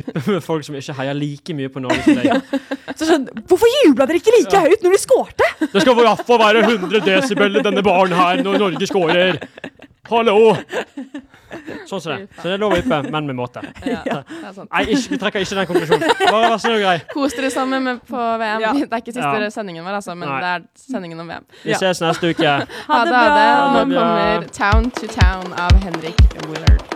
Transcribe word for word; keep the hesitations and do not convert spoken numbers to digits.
kjempe med folk som ikke heier like mye på Norge som deg. Ja. Så sånn, hvorfor jubler dere ikke like ja. høyt når de skårte? Det skal i hvert fall være hundre desibel i denne baren her når Norge skårer. Hallo! Sånn som det. Så det er lov å yppe, men med måte. Ja, det er sant. Nei, ikke, vi trekker ikke den konklusjonen. Bare vær snill og grei. Kos dere sammen med på V M. Ja. Det er ikke siste Ja. sendingen vår, altså, men Nei. det er sendingen om V M. Vi ses neste uke. Ha det, ha det. bra. Nå kommer Town to Town av Henrik Willard.